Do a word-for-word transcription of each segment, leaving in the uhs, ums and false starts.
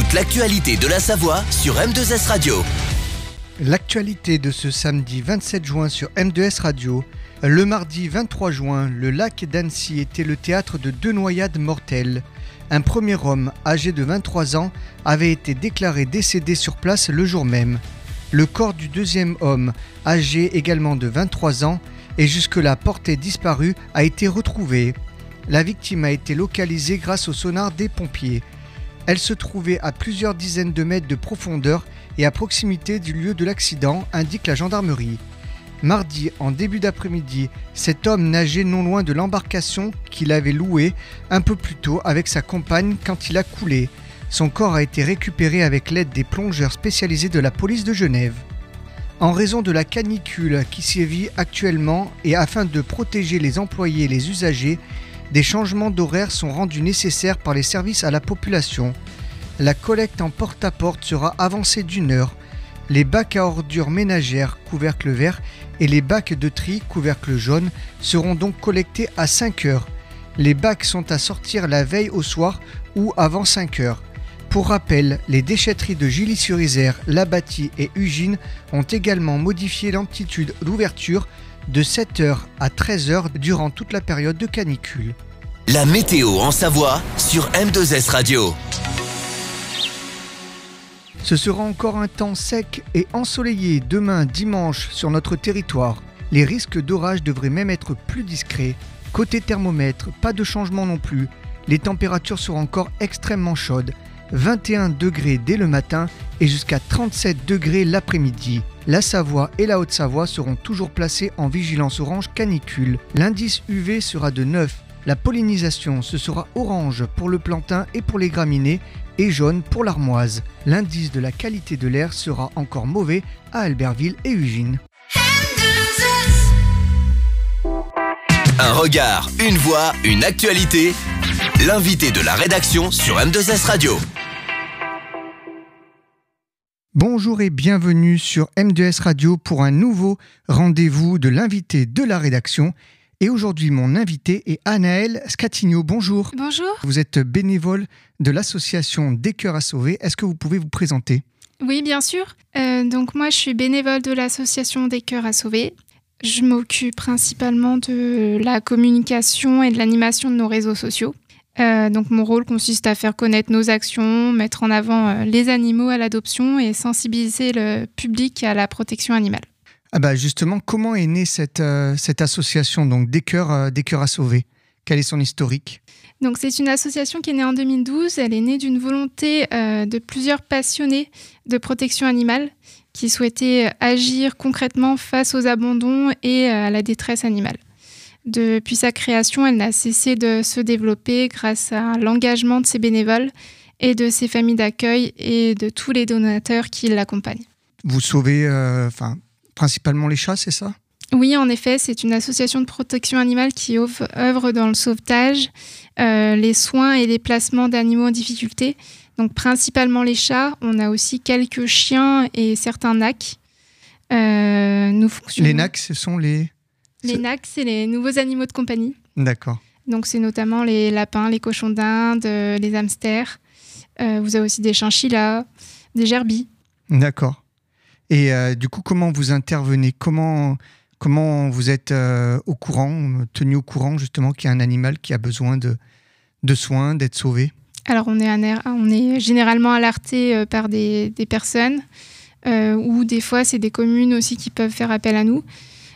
toute l'actualité de la Savoie sur M deux S Radio. L'actualité de ce samedi vingt-sept juin sur M deux S Radio. Le mardi vingt-trois juin, le lac d'Annecy était le théâtre de deux noyades mortelles. Un premier homme, âgé de vingt-trois ans, avait été déclaré décédé sur place le jour même. Le corps du deuxième homme, âgé également de vingt-trois ans, et jusque-là porté disparu, a été retrouvé. La victime a été localisée grâce au sonar des pompiers. Elle se trouvait à plusieurs dizaines de mètres de profondeur et à proximité du lieu de l'accident, indique la gendarmerie. Mardi, en début d'après-midi, cet homme nageait non loin de l'embarcation qu'il avait louée un peu plus tôt avec sa compagne quand il a coulé. Son corps a été récupéré avec l'aide des plongeurs spécialisés de la police de Genève. En raison de la canicule qui sévit actuellement et afin de protéger les employés et les usagers, des changements d'horaire sont rendus nécessaires par les services à la population. La collecte en porte-à-porte sera avancée d'une heure. Les bacs à ordures ménagères, couvercle vert, et les bacs de tri, couvercle jaune, seront donc collectés à cinq heures. Les bacs sont à sortir la veille au soir ou avant cinq heures. Pour rappel, les déchetteries de Gilly-sur-Isère, La Bâtie et Ugine ont également modifié l'amplitude d'ouverture de sept heures à treize heures durant toute la période de canicule. La météo en Savoie sur M deux S Radio. Ce sera encore un temps sec et ensoleillé demain dimanche sur notre territoire. Les risques d'orage devraient même être plus discrets. Côté thermomètre, pas de changement non plus. Les températures seront encore extrêmement chaudes. vingt et un degrés dès le matin et jusqu'à trente-sept degrés l'après-midi. La Savoie et la Haute-Savoie seront toujours placées en vigilance orange canicule. L'indice U V sera de neuf. La pollinisation, ce sera orange pour le plantain et pour les graminées et jaune pour l'armoise. L'indice de la qualité de l'air sera encore mauvais à Albertville et Ugine. Un regard, une voix, une actualité. L'invité de la rédaction sur M deux S Radio. Bonjour et bienvenue sur M deux S Radio pour un nouveau rendez-vous de l'invité de la rédaction. Et aujourd'hui, mon invité est Anaëlle Scatigno. Bonjour. Bonjour. Vous êtes bénévole de l'association Des Cœurs à Sauver. Est-ce que vous pouvez vous présenter ? Oui, bien sûr. Euh, donc moi, je suis bénévole de l'association Des Cœurs à Sauver. Je m'occupe principalement de la communication et de l'animation de nos réseaux sociaux. Euh, donc mon rôle consiste à faire connaître nos actions, mettre en avant euh, les animaux à l'adoption et sensibiliser le public à la protection animale. Ah bah justement, comment est née cette, euh, cette association, donc Des Cœurs, euh, Des Cœurs à Sauver ? Quel est son historique ? Donc c'est une association qui est née en deux mille douze. Elle est née d'une volonté euh, de plusieurs passionnés de protection animale qui souhaitaient agir concrètement face aux abandons et à la détresse animale. Depuis sa création, elle n'a cessé de se développer grâce à l'engagement de ses bénévoles et de ses familles d'accueil et de tous les donateurs qui l'accompagnent. Vous sauvez euh, enfin, principalement les chats, c'est ça ? Oui, en effet, c'est une association de protection animale qui œuvre dans le sauvetage, euh, les soins et les placements d'animaux en difficulté. Donc principalement les chats, on a aussi quelques chiens et certains nacs. Euh, nous fonctionnons... Les nacs, ce sont les... Les nacs, c'est les nouveaux animaux de compagnie. D'accord. Donc, c'est notamment les lapins, les cochons d'Inde, euh, les hamsters. Euh, vous avez aussi des chinchillas, des gerbilles. D'accord. Et euh, du coup, comment vous intervenez ? Comment, comment vous êtes euh, au courant, tenu au courant justement qu'il y a un animal qui a besoin de, de soins, d'être sauvé ? Alors, on est, un, on est généralement alerté euh, par des, des personnes euh, ou des fois, c'est des communes aussi qui peuvent faire appel à nous.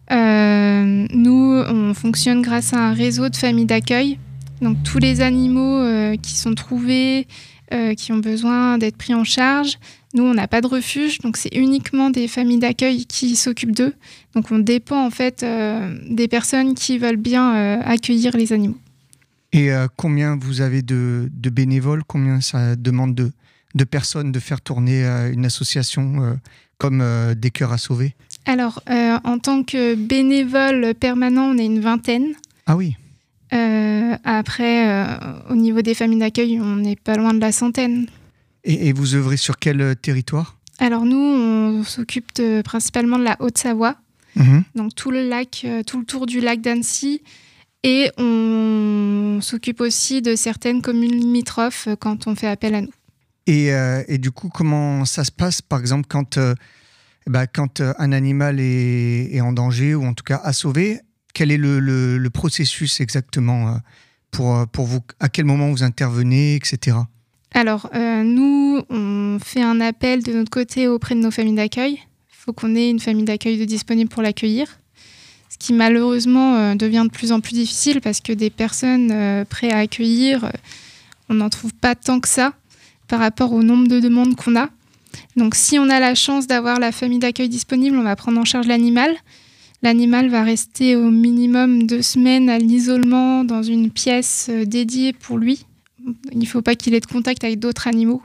Euh, nous, on fonctionne grâce à un réseau de familles d'accueil. Donc, tous les animaux euh, qui sont trouvés, euh, qui ont besoin d'être pris en charge, nous, on n'a pas de refuge. Donc, c'est uniquement des familles d'accueil qui s'occupent d'eux. Donc, on dépend en fait euh, des personnes qui veulent bien euh, accueillir les animaux. Et euh, combien vous avez de, de bénévoles ? Combien ça demande de, de personnes de faire tourner euh, une association euh, comme euh, Des Cœurs à Sauver ? Alors, euh, en tant que bénévole permanent, on est une vingtaine. Ah oui. Euh, après, euh, au niveau des familles d'accueil, on n'est pas loin de la centaine. Et, et vous œuvrez sur quel territoire ? Alors nous, on s'occupe de, principalement de la Haute-Savoie, mmh. donc tout le lac, tout le tour du lac d'Annecy, et on s'occupe aussi de certaines communes limitrophes quand on fait appel à nous. Et, euh, et du coup, comment ça se passe, par exemple, quand, euh, bah, quand un animal est, est en danger ou en tout cas à sauver? Quel est le, le, le processus exactement euh, pour, pour vous? À quel moment vous intervenez, et cetera. Alors, euh, nous, on fait un appel de notre côté auprès de nos familles d'accueil. Il faut qu'on ait une famille d'accueil de disponible pour l'accueillir. Ce qui malheureusement euh, devient de plus en plus difficile parce que des personnes euh, prêtes à accueillir, euh, on n'en trouve pas tant que ça par rapport au nombre de demandes qu'on a. Donc si on a la chance d'avoir la famille d'accueil disponible, on va prendre en charge l'animal. L'animal va rester au minimum deux semaines à l'isolement dans une pièce euh, dédiée pour lui. Il ne faut pas qu'il ait de contact avec d'autres animaux.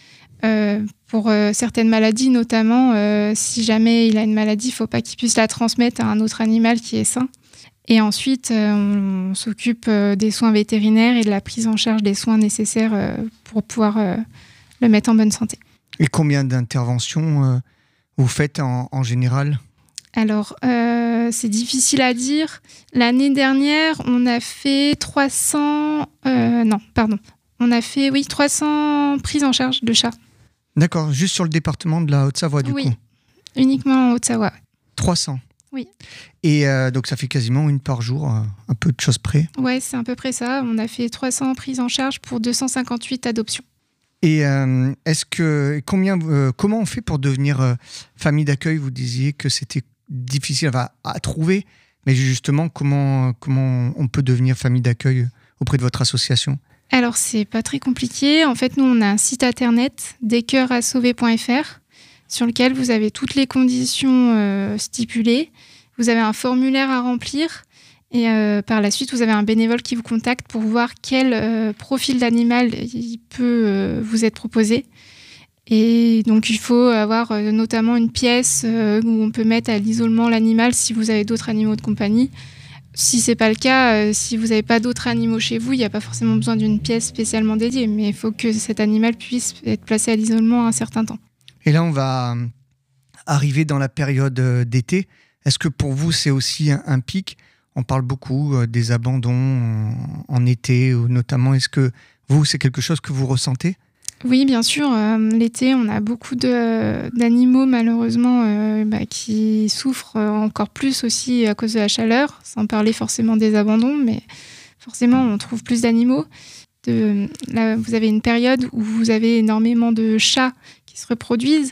Euh, pour euh, certaines maladies, notamment, euh, si jamais il a une maladie, il ne faut pas qu'il puisse la transmettre à un autre animal qui est sain. Et ensuite, euh, on, on s'occupe euh, des soins vétérinaires et de la prise en charge des soins nécessaires euh, pour pouvoir euh, le mettre en bonne santé. Et combien d'interventions euh, vous faites en, en général ? Alors, euh, c'est difficile à dire. L'année dernière, on a fait trois cents... Euh, non, pardon. On a fait, oui, trois cents prises en charge de chats. D'accord, juste sur le département de la Haute-Savoie, du oui, coup. Uniquement en Haute-Savoie. trois cents. Oui. Et euh, donc, ça fait quasiment une par jour, euh, un peu de choses près. Ouais, c'est à peu près ça. On a fait trois cents prises en charge pour deux cent cinquante-huit adoptions. Et euh, est-ce que, combien, euh, comment on fait pour devenir euh, famille d'accueil ? Vous disiez que c'était difficile à, à trouver, mais justement, comment, comment on peut devenir famille d'accueil auprès de votre association ? Alors, c'est pas très compliqué. En fait, nous, on a un site internet, des cœurs à sauver point f r, sur lequel vous avez toutes les conditions euh, stipulées. Vous avez un formulaire à remplir et euh, par la suite, vous avez un bénévole qui vous contacte pour voir quel euh, profil d'animal il peut euh, vous être proposé. Et donc, il faut avoir euh, notamment une pièce euh, où on peut mettre à l'isolement l'animal si vous avez d'autres animaux de compagnie. Si ce n'est pas le cas, euh, si vous n'avez pas d'autres animaux chez vous, il n'y a pas forcément besoin d'une pièce spécialement dédiée, mais il faut que cet animal puisse être placé à l'isolement un certain temps. Et là, on va arriver dans la période d'été. Est-ce que pour vous, c'est aussi un, un pic ? On parle beaucoup euh, des abandons en, en été, notamment. Est-ce que vous, c'est quelque chose que vous ressentez ? Oui, bien sûr. Euh, l'été, on a beaucoup de, d'animaux, malheureusement, euh, bah, qui souffrent encore plus aussi à cause de la chaleur, sans parler forcément des abandons, mais forcément, on trouve plus d'animaux. De, là, vous avez une période où vous avez énormément de chats qui se reproduisent,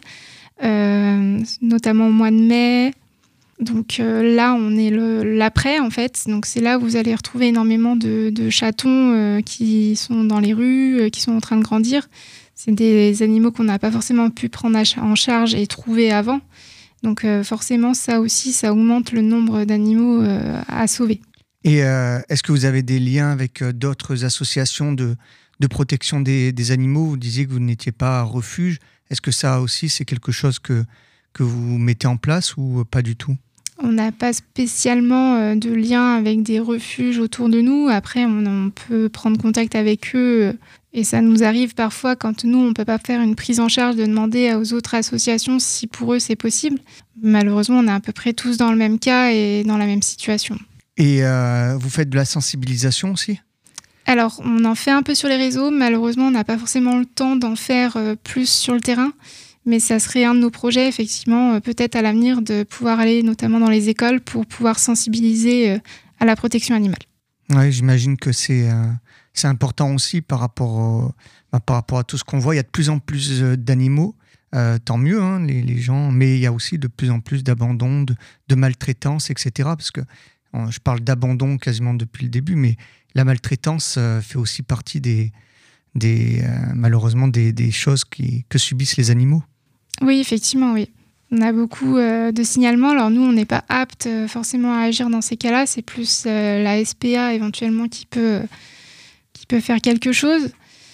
euh, notamment au mois de mai. Donc euh, là, on est le, l'après, en fait. Donc c'est là où vous allez retrouver énormément de, de chatons euh, qui sont dans les rues, euh, qui sont en train de grandir. C'est des animaux qu'on n'a pas forcément pu prendre en charge et trouver avant. Donc euh, forcément, ça aussi, ça augmente le nombre d'animaux euh, à sauver. Et euh, est-ce que vous avez des liens avec euh, d'autres associations de, de protection des, des animaux ? Vous disiez que vous n'étiez pas refuge. Est-ce que ça aussi, c'est quelque chose que, que vous mettez en place ou pas du tout ? On n'a pas spécialement de lien avec des refuges autour de nous. Après, on, on peut prendre contact avec eux et ça nous arrive parfois quand nous, on ne peut pas faire une prise en charge de demander aux autres associations si pour eux c'est possible. Malheureusement, on est à peu près tous dans le même cas et dans la même situation. Et euh, vous faites de la sensibilisation aussi ? Alors, on en fait un peu sur les réseaux. Malheureusement, on n'a pas forcément le temps d'en faire plus sur le terrain. Mais ça serait un de nos projets, effectivement, peut-être à l'avenir, de pouvoir aller notamment dans les écoles pour pouvoir sensibiliser à la protection animale. Oui, j'imagine que c'est, euh, c'est important aussi par rapport, au, bah, par rapport à tout ce qu'on voit. Il y a de plus en plus d'animaux, euh, tant mieux, hein, les, les gens, mais il y a aussi de plus en plus d'abandon, de, de maltraitance, et cetera. Parce que euh, je parle d'abandon quasiment depuis le début, mais la maltraitance euh, fait aussi partie des, des, euh, malheureusement des, des choses qui, que subissent les animaux. Oui, effectivement, oui. On a beaucoup euh, de signalements. Alors nous, on n'est pas apte euh, forcément à agir dans ces cas-là. C'est plus euh, la S P A éventuellement qui peut, euh, qui peut faire quelque chose.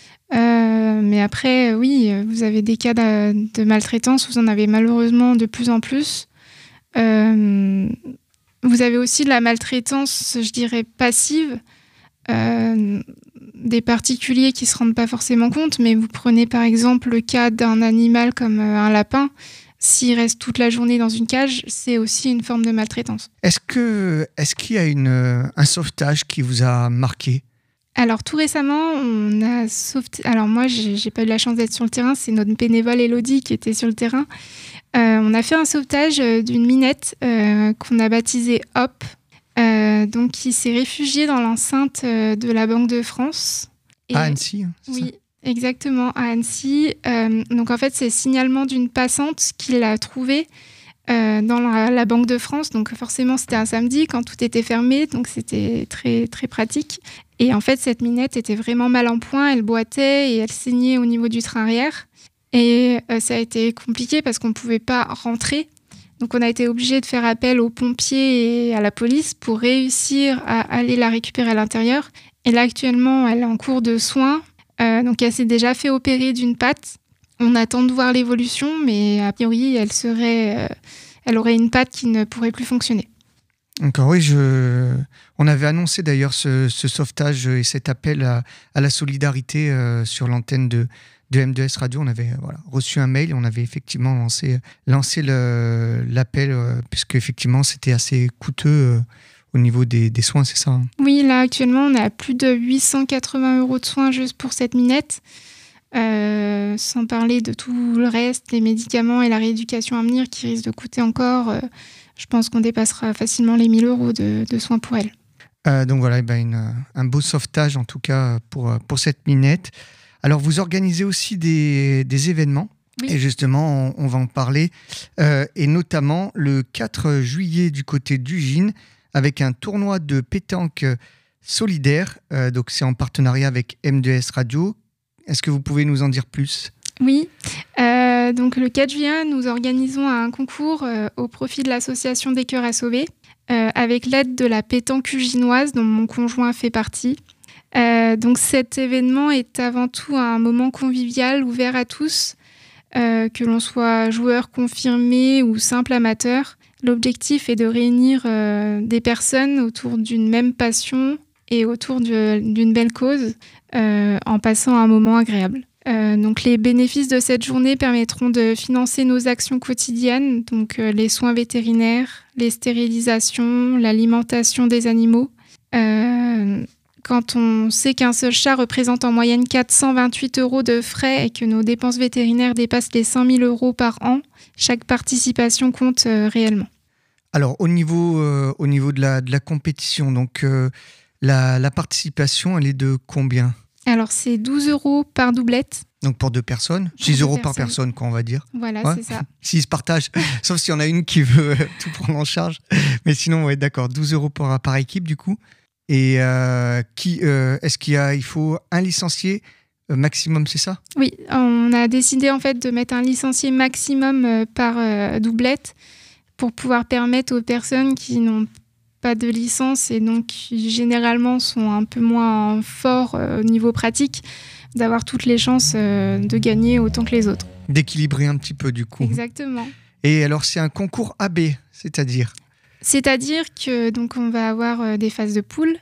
Euh, mais après, oui, vous avez des cas de, de maltraitance. Vous en avez malheureusement de plus en plus. Euh, vous avez aussi de la maltraitance, je dirais, passive. Euh, des particuliers qui ne se rendent pas forcément compte, mais vous prenez par exemple le cas d'un animal comme un lapin, s'il reste toute la journée dans une cage, c'est aussi une forme de maltraitance. Est-ce que, est-ce qu'il y a une, un sauvetage qui vous a marqué ? Alors tout récemment, on a sauveté... Alors moi, j'ai, j'ai pas eu la chance d'être sur le terrain, c'est notre bénévole Elodie qui était sur le terrain. Euh, on a fait un sauvetage d'une minette euh, qu'on a baptisée Hop, euh, donc qui s'est réfugiée dans l'enceinte de la Banque de France. Et... À Annecy, hein, c'est oui, ça ? Exactement, à Annecy. Euh, donc en fait, c'est le signalement d'une passante qui l'a trouvée euh, dans la, la Banque de France. Donc forcément, c'était un samedi quand tout était fermé, donc c'était très, très pratique. Et en fait, cette minette était vraiment mal en point, elle boitait et elle saignait au niveau du train arrière. Et euh, ça a été compliqué parce qu'on ne pouvait pas rentrer. Donc on a été obligé de faire appel aux pompiers et à la police pour réussir à aller la récupérer à l'intérieur. Et là, actuellement, elle est en cours de soins. Euh, donc elle s'est déjà fait opérer d'une patte. On attend de voir l'évolution, mais a priori, elle, serait, euh, elle aurait une patte qui ne pourrait plus fonctionner. Encore oui, je... on avait annoncé d'ailleurs ce, ce sauvetage et cet appel à, à la solidarité euh, sur l'antenne de, de M deux S Radio. On avait voilà, reçu un mail et on avait effectivement lancé, lancé le, l'appel euh, puisque effectivement c'était assez coûteux euh, au niveau des, des soins, c'est ça hein ? Oui, là actuellement on est à plus de huit cent quatre-vingts euros de soins juste pour cette minette. Euh, sans parler de tout le reste, les médicaments et la rééducation à venir qui risquent de coûter encore... Euh, je pense qu'on dépassera facilement les mille euros de, de soins pour elle. Euh, donc voilà, eh ben une, un beau sauvetage en tout cas pour, pour cette minette. Alors vous organisez aussi des, des événements, oui. Et justement on, on va en parler, euh, et notamment le quatre juillet du côté d'Ugine avec un tournoi de pétanque solidaire, euh, donc c'est en partenariat avec M deux S Radio. Est-ce que vous pouvez nous en dire plus ? Oui, euh, donc le quatre juillet, nous organisons un concours euh, au profit de l'association des Cœurs à Sauver, euh, avec l'aide de la pétanque uginoise dont mon conjoint fait partie. Euh, donc cet événement est avant tout un moment convivial ouvert à tous, euh, que l'on soit joueur confirmé ou simple amateur. L'objectif est de réunir euh, des personnes autour d'une même passion et autour de, d'une belle cause, euh, en passant un moment agréable. Euh, donc les bénéfices de cette journée permettront de financer nos actions quotidiennes, donc euh, les soins vétérinaires, les stérilisations, l'alimentation des animaux. Euh, quand on sait qu'un seul chat représente en moyenne quatre cent vingt-huit euros de frais et que nos dépenses vétérinaires dépassent les cinq mille euros par an, chaque participation compte euh, réellement. Alors au niveau, euh, au niveau de, la, de la compétition, donc, euh, la, la participation, elle est de combien ? Alors, c'est douze euros par doublette. Donc, pour deux personnes, six euros par personne, quoi, on va dire. Voilà, ouais. C'est ça. S'ils se partagent, sauf s'il y en a une qui veut tout prendre en charge. Mais sinon, ouais, d'accord, douze euros par, par équipe, du coup. Et euh, qui, euh, est-ce qu'il y a, il faut un licencié euh, maximum, c'est ça ? Oui, on a décidé, en fait, de mettre un licencié maximum euh, par euh, doublette pour pouvoir permettre aux personnes qui n'ont pas de licence et donc qui généralement sont un peu moins forts euh, au niveau pratique, d'avoir toutes les chances euh, de gagner autant que les autres. D'équilibrer un petit peu du coup. Exactement. Et alors c'est un concours A B, c'est-à-dire ? C'est-à-dire que donc on va avoir euh, des phases de poule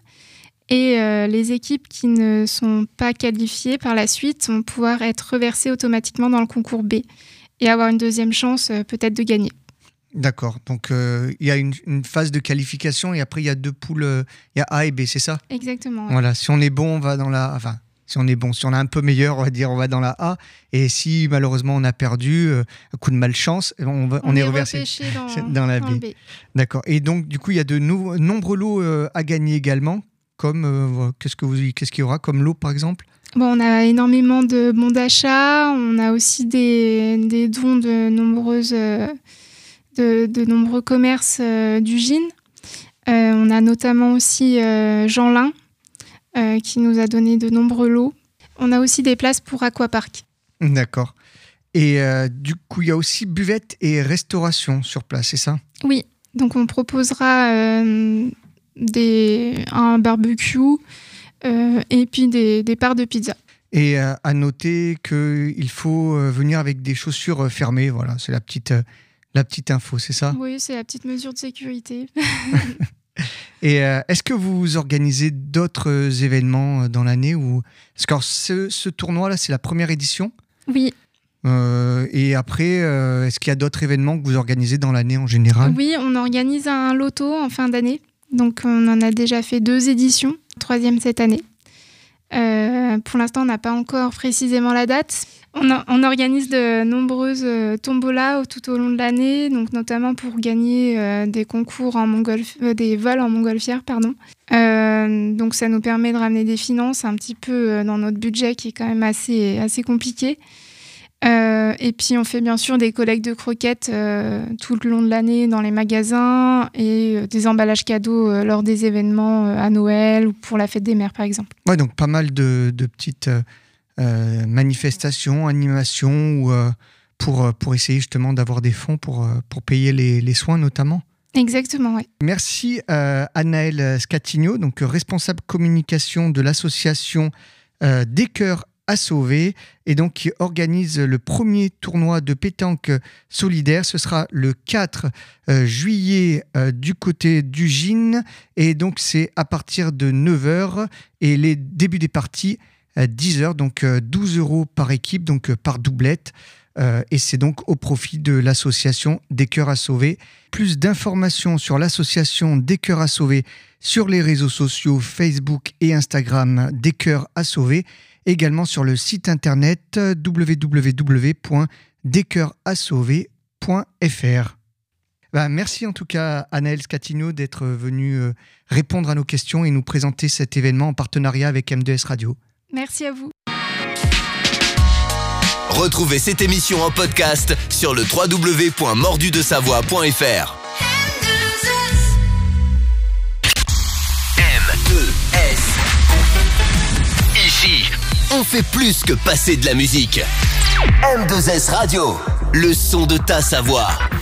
et euh, les équipes qui ne sont pas qualifiées par la suite vont pouvoir être reversées automatiquement dans le concours B et avoir une deuxième chance euh, peut-être de gagner. D'accord, donc il euh, y a une, une phase de qualification et après il y a deux poules, il euh, y a A et B, c'est ça ? Exactement. Ouais. Voilà, si on est bon, on va dans la... Enfin, si on est bon, si on est un peu meilleur, on va dire, on va dans la A. Et si malheureusement on a perdu, euh, un coup de malchance, on, va, on, on est, est reversé dans, dans la dans B. B. D'accord, et donc du coup il y a de nou- nombreux lots euh, à gagner également, comme, euh, qu'est-ce, que vous, qu'est-ce qu'il y aura comme lot par exemple ? Bon, on a énormément de bons d'achat, on a aussi des, des dons de nombreuses... Euh, De, de nombreux commerces euh, d'Ugine. Euh, on a notamment aussi euh, Jean Lin euh, qui nous a donné de nombreux lots. On a aussi des places pour Aquapark. D'accord. Et euh, du coup, il y a aussi buvette et restauration sur place, c'est ça ? Oui, donc on proposera euh, des, un barbecue euh, et puis des, des parts de pizza. Et euh, à noter qu'il faut euh, venir avec des chaussures fermées. Voilà, c'est la petite... Euh, La petite info, c'est ça ? Oui, c'est la petite mesure de sécurité. Et euh, est-ce que vous organisez d'autres événements dans l'année ou... Parce que ce, ce tournoi-là, c'est la première édition ? Oui. Euh, et après, euh, est-ce qu'il y a d'autres événements que vous organisez dans l'année en général ? Oui, on organise un loto en fin d'année. Donc, on en a déjà fait deux éditions, troisième cette année. Euh, pour l'instant, on n'a pas encore précisément la date. On, a, on organise de nombreuses euh, tombolas tout au long de l'année, donc notamment pour gagner euh, des concours en montgolf, euh, des vols en montgolfière, pardon. Euh, donc ça nous permet de ramener des finances un petit peu euh, dans notre budget qui est quand même assez, assez compliqué. Euh, et puis on fait bien sûr des collectes de croquettes euh, tout le long de l'année dans les magasins et euh, des emballages cadeaux euh, lors des événements euh, à Noël ou pour la fête des mères par exemple. Ouais, donc pas mal de, de petites euh, euh, manifestations, animations ou, euh, pour, pour essayer justement d'avoir des fonds pour, pour payer les, les soins notamment. Exactement, oui. Merci euh, Anaëlle Scatigno, donc responsable communication de l'association euh, Des Cœurs à Sauver, et donc qui organise le premier tournoi de pétanque solidaire. Ce sera le quatre juillet euh, du côté du Gine, et donc c'est à partir de neuf heures et les débuts des parties à dix heures, donc euh, douze euros par équipe, donc euh, par doublette. Euh, et c'est donc au profit de l'association Des Cœurs à Sauver. Plus d'informations sur l'association Des Cœurs à Sauver sur les réseaux sociaux Facebook et Instagram Des Cœurs à Sauver, également sur le site internet w w w point des cœurs à sauver point f r. Ben, merci en tout cas Anaëlle Scatigno d'être venue euh, répondre à nos questions et nous présenter cet événement en partenariat avec M deux S Radio. Merci à vous. Retrouvez cette émission en podcast sur le w w w point mordu de savoie point f r. M deux S. Ici, on fait plus que passer de la musique. M deux S Radio, le son de ta Savoie.